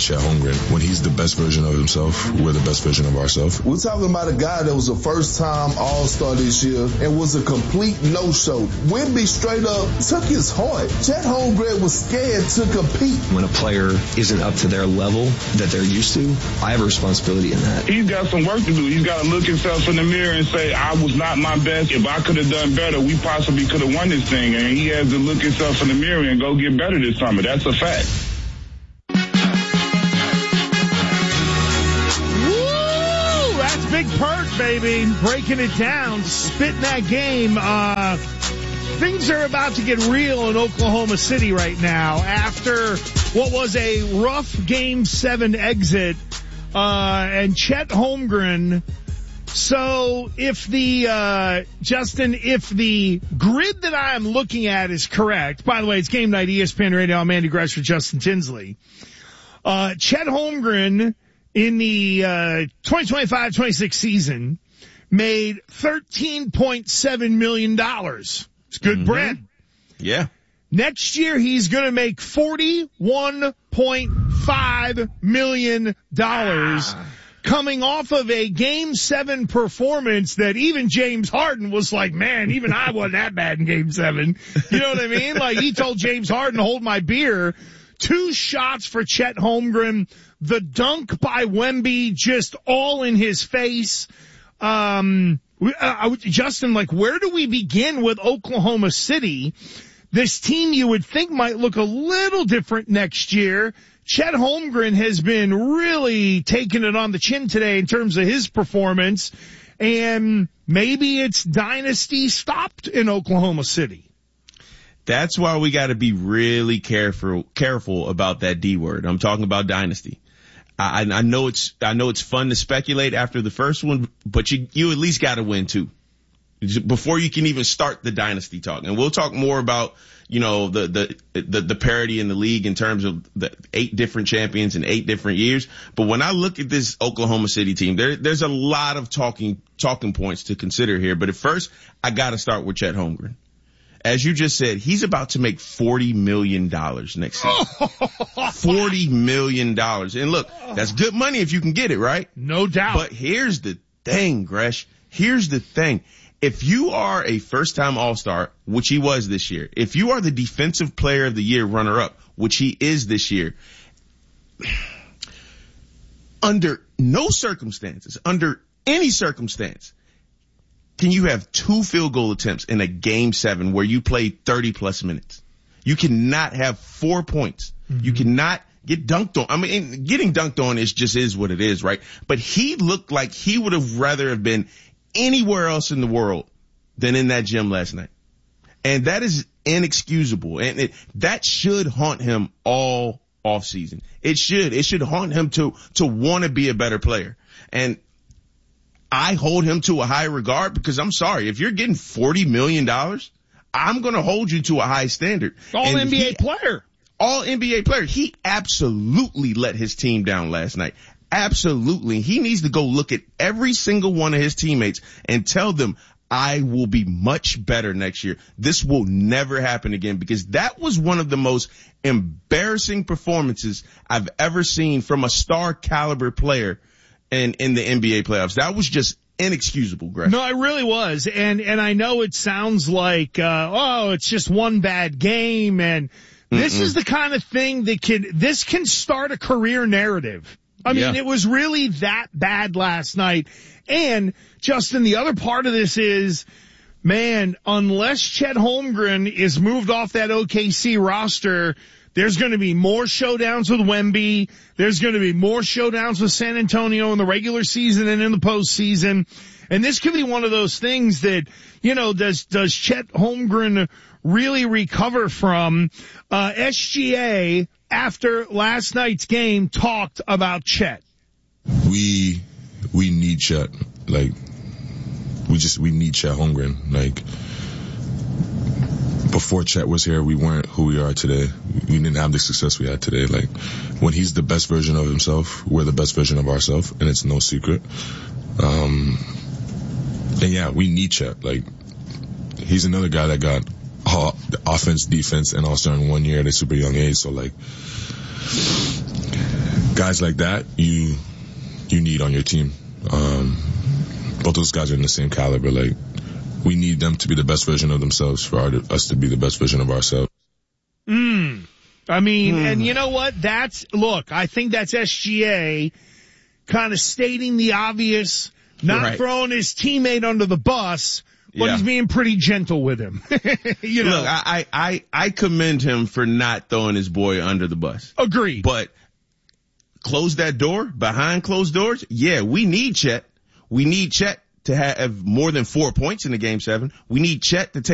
Chet Holmgren. When he's the best version of himself, we're the best version of ourselves. We're talking about a guy that was a first-time All-Star this year and was a complete no-show. Wemby straight up took his heart. Chet Holmgren was scared to compete. When a player isn't up to their level that they're used to, I have a responsibility in that. He's got some work to do. He's got to look himself in the mirror and say, I was not my best. If I could have done better, we possibly could have won this thing. And he has to look himself in the mirror and go get better this summer. That's a fact. Woo! That's Big Perk, baby. Breaking it down, spitting that game. Things are about to get real in Oklahoma City right now after what was a rough Game 7 exit, and Chet Holmgren. So if the, Justin, if the grid that I'm looking at is correct, by the way, it's Game Night, ESPN Radio, I'm Andy Gresham, Justin Tinsley. Chet Holmgren in the 2025-26 season made $13.7 million. It's good bread. Yeah. Next year, he's going to make $41.5 million coming off of a Game 7 performance that even James Harden was like, man, even I wasn't that bad in Game 7. You know what I mean? Like, he told James Harden, hold my beer. 2 shots for Chet Holmgren. The dunk by Wemby just all in his face. Justin, like, where do we begin with Oklahoma City? This team you would think might look a little different next year. Chet Holmgren has been really taking it on the chin today in terms of his performance, and maybe it's dynasty stopped in Oklahoma City. That's why we got to be really careful about that D word. I'm talking about dynasty. I know it's fun to speculate after the first one, but you at least got to win 2 before you can even start the dynasty talk. And we'll talk more about, you know, the parity in the league in terms of the 8 different champions in 8 different years. But when I look at this Oklahoma City team, there's a lot of talking points to consider here. But at first, I got to start with Chet Holmgren. As you just said, he's about to make $40 million next season. $40 million. And look, that's good money if you can get it, right? No doubt. But here's the thing, Gresh. Here's the thing. If you are a first-time All-Star, which he was this year, if you are the Defensive Player of the Year runner-up, which he is this year, under no circumstances, under any circumstance, can you have 2 field goal attempts in a Game 7 where you played 30-plus minutes? You cannot have 4 points. Mm-hmm. You cannot get dunked on. I mean, getting dunked on is what it is, right? But he looked like he would have rather have been anywhere else in the world than in that gym last night. And that is inexcusable. And that should haunt him all offseason. It should haunt him to want to be a better player. And I hold him to a high regard because I'm sorry, if you're getting $40 million, I'm going to hold you to a high standard. All NBA player. He absolutely let his team down last night. Absolutely. He needs to go look at every single one of his teammates and tell them, I will be much better next year. This will never happen again, because that was one of the most embarrassing performances I've ever seen from a star caliber player in the NBA playoffs. That was just inexcusable, Greg. No, it really was. And I know it sounds like, it's just one bad game. And this is the kind of thing that can start a career narrative. I mean, It was really that bad last night. And Justin, the other part of this is, man, unless Chet Holmgren is moved off that OKC roster, there's going to be more showdowns with Wemby. There's going to be more showdowns with San Antonio in the regular season and in the postseason. And this could be one of those things that, does Chet Holmgren really recover from? SGA, after last night's game, talked about Chet. We need Chet. Like, we need Chet Holmgren. Like, before Chet was here, we weren't who we are today. We didn't have the success we had today. Like, when he's the best version of himself, we're the best version of ourselves, and it's no secret. And yeah, we need Chet. Like, he's another guy that got offense, defense, and all-star in 1 year at a super young age. So, like, guys like that, you need on your team. Both those guys are in the same caliber. Like, we need them to be the best version of themselves for us to be the best version of ourselves. I mean, and you know what? I think that's SGA kind of stating the obvious, not throwing his teammate under the bus, but he's being pretty gentle with him. You know? Look, I commend him for not throwing his boy under the bus. Agreed. But close that door, behind closed doors. Yeah, we need Chet. We need Chet to have more than 4 points in the game 7. We need Chet to take